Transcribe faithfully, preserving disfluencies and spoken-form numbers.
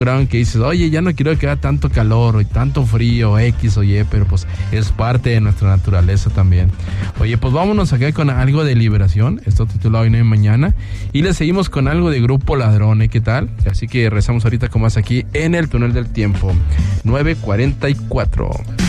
que dices, oye, ya no quiero que haga tanto calor y tanto frío, X o Y, pero pues es parte de nuestra naturaleza también. Oye, pues vámonos acá con algo de Liberación, esto titulado Hoy no hay mañana, y le seguimos con algo de Grupo Ladrón, ¿eh? ¿Qué tal? Así que rezamos ahorita con más aquí en el Túnel del Tiempo, nueve cuarenta y cuatro.